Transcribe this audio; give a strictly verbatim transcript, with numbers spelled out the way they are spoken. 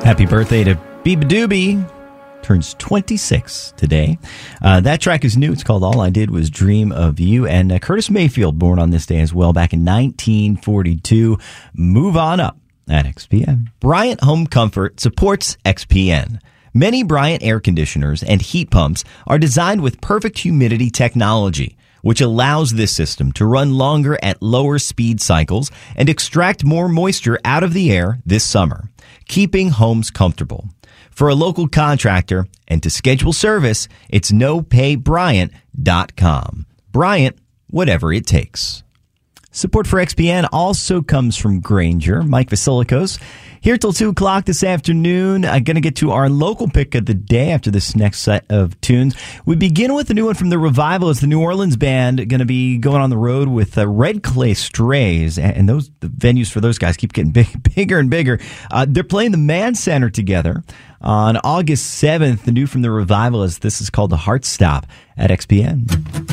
Happy birthday to Biba Doobie. Turns twenty-six today. Uh, that track is new. It's called All I Did Was Dream of You. And uh, Curtis Mayfield, born on this day as well, back in nineteen forty-two. Move on up at X P N. Bryant Home Comfort supports X P N. Many Bryant air conditioners and heat pumps are designed with perfect humidity technology, which allows this system to run longer at lower speed cycles and extract more moisture out of the air this summer, keeping homes comfortable. For a local contractor and to schedule service, it's no pay bryant dot com. Bryant, whatever it takes. Support for X P N also comes from Grainger. Mike Vasilikos here till two o'clock this afternoon. I'm going to get to our local pick of the day after this next set of tunes. We begin with a new one from the Revival. It's the New Orleans band going to be going on the road with uh, Red Clay Strays. And those the venues for those guys keep getting big, bigger and bigger. Uh, they're playing the Mann Center together on August seventh. The new from the Revival is this is called The Heart Stop at X P N.